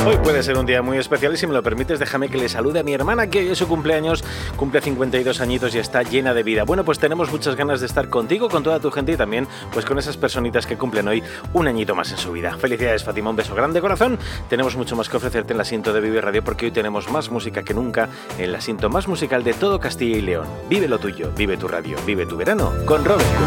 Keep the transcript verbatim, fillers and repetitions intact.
Hoy puede ser un día muy especial y si me lo permites déjame que le salude a mi hermana que hoy es su cumpleaños, cumple cincuenta y dos añitos y está llena de vida. Bueno, pues tenemos muchas ganas de estar contigo, con toda tu gente y también pues con esas personitas que cumplen hoy un añito más en su vida. Felicidades, Fátima, un beso grande, corazón. Tenemos mucho más que ofrecerte en el asiento de Vive Radio porque hoy tenemos más música que nunca en el asiento más musical de todo Castilla y León. Vive lo tuyo, vive tu radio, vive tu verano con Robert.